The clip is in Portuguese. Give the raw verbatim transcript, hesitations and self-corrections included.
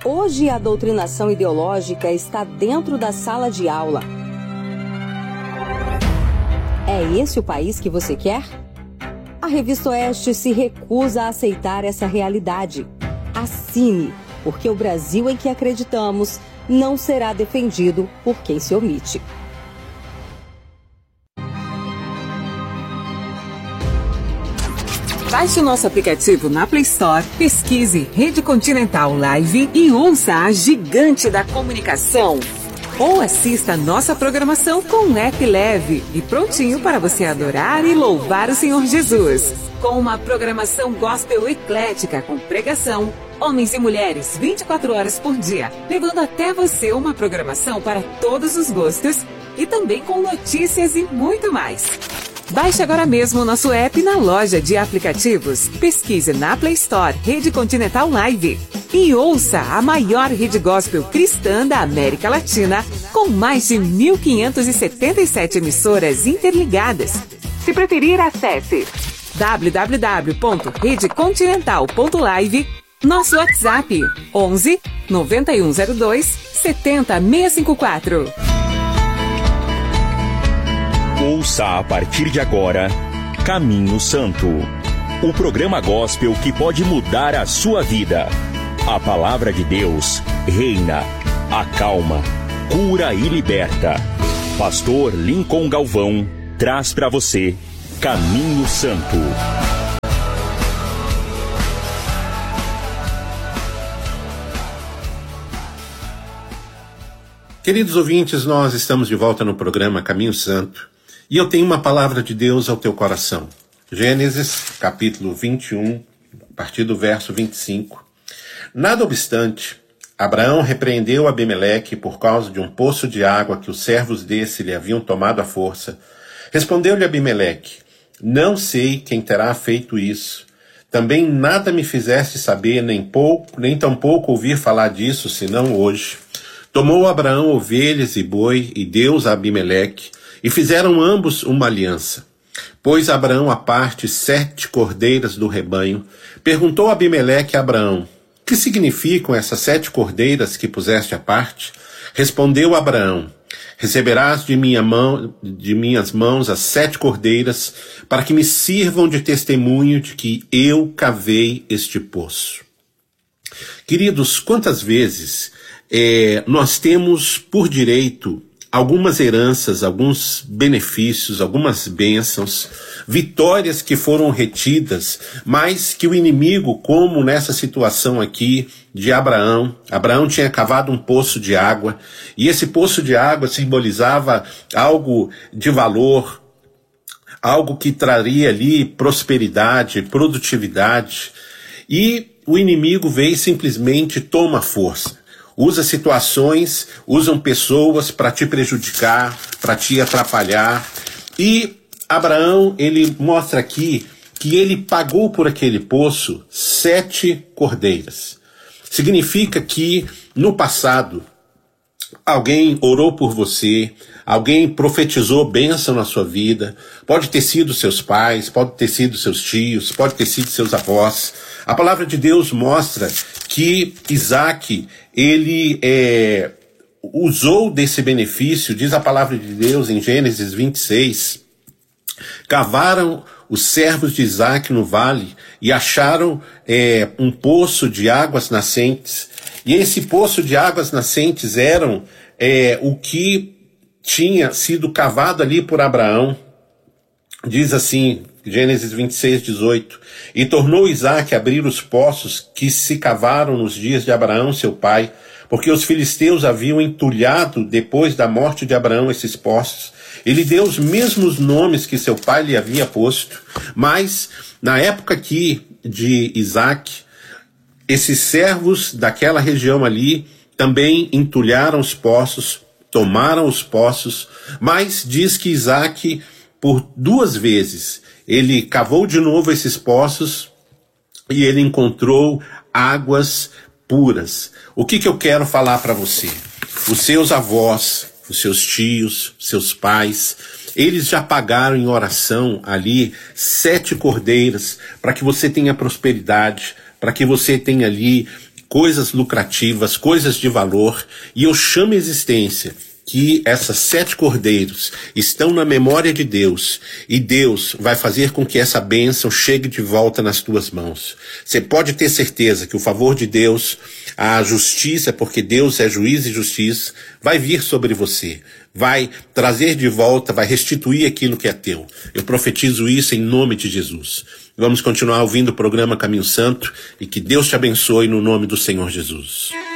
Hoje a doutrinação ideológica está dentro da sala de aula. É esse o país que você quer? A Revista Oeste se recusa a aceitar essa realidade. Assine, porque o Brasil em que acreditamos não será defendido por quem se omite. Baixe o nosso aplicativo na Play Store, pesquise Rede Continental Live e ouça a gigante da comunicação. Ou assista a nossa programação com um app leve e prontinho para você adorar e louvar o Senhor Jesus. Com uma programação gospel eclética com pregação, homens e mulheres vinte e quatro horas por dia, levando até você uma programação para todos os gostos e também com notícias e muito mais. Baixe agora mesmo o nosso app na loja de aplicativos. Pesquise na Play Store Rede Continental Live e ouça a maior rede gospel cristã da América Latina, com mais de mil quinhentas e setenta e sete emissoras interligadas. Se preferir, acesse w w w ponto rede continental ponto live, nosso WhatsApp onze, noventa e um zero dois, setenta, seiscentos e cinquenta e quatro. Ouça a partir de agora Caminho Santo, o programa gospel que pode mudar a sua vida. A palavra de Deus reina, acalma, cura e liberta. Pastor Lincoln Galvão traz para você Caminho Santo. Queridos ouvintes, nós estamos de volta no programa Caminho Santo. E eu tenho uma palavra de Deus ao teu coração. Gênesis, capítulo vinte e um, a partir do verso vinte e cinco. Nada obstante, Abraão repreendeu Abimeleque por causa de um poço de água que os servos desse lhe haviam tomado à força. Respondeu-lhe Abimeleque: não sei quem terá feito isso. Também nada me fizeste saber, nem pouco, nem tampouco ouvir falar disso, senão hoje. Tomou Abraão ovelhas e boi e deu-os a Abimeleque, e fizeram ambos uma aliança. Pôs Abraão à parte sete cordeiras do rebanho. Perguntou Abimeleque a Abraão: que significam essas sete cordeiras que puseste à parte? Respondeu Abraão: receberás de, minha mão, de minhas mãos as sete cordeiras, para que me sirvam de testemunho de que eu cavei este poço. Queridos, quantas vezes é, nós temos por direito algumas heranças, alguns benefícios, algumas bênçãos, vitórias que foram retidas, mas que o inimigo, como nessa situação aqui de Abraão, Abraão tinha cavado um poço de água, e esse poço de água simbolizava algo de valor, algo que traria ali prosperidade, produtividade, e o inimigo veio e simplesmente toma força. Usa situações, usam pessoas para te prejudicar, para te atrapalhar. E Abraão, ele mostra aqui que ele pagou por aquele poço sete cordeiras. Significa que no passado alguém orou por você, alguém profetizou bênção na sua vida. Pode ter sido seus pais, pode ter sido seus tios, pode ter sido seus avós. A palavra de Deus mostra que Isaac, ele é, usou desse benefício, diz a palavra de Deus em Gênesis vinte e seis, cavaram os servos de Isaac no vale e acharam é, um poço de águas nascentes, e esse poço de águas nascentes eram é, o que tinha sido cavado ali por Abraão. Diz assim, Gênesis vinte e seis, dezoito, e tornou Isaac a abrir os poços que se cavaram nos dias de Abraão, seu pai, porque os filisteus haviam entulhado depois da morte de Abraão esses poços. Ele deu os mesmos nomes que seu pai lhe havia posto, mas na época aqui de Isaac, esses servos daquela região ali também entulharam os poços, tomaram os poços, mas diz que Isaac, por duas vezes, ele cavou de novo esses poços e ele encontrou águas puras. O que que eu quero falar para você? Os seus avós, os seus tios, seus pais, eles já pagaram em oração ali sete cordeiras para que você tenha prosperidade, para que você tenha ali coisas lucrativas, coisas de valor, e eu chamo a existência que essas sete cordeiros estão na memória de Deus, e Deus vai fazer com que essa bênção chegue de volta nas tuas mãos. Você pode ter certeza que o favor de Deus, a justiça, porque Deus é juiz e justiça, vai vir sobre você, vai trazer de volta, vai restituir aquilo que é teu. Eu profetizo isso em nome de Jesus. Vamos continuar ouvindo o programa Caminho Santo, e que Deus te abençoe no nome do Senhor Jesus.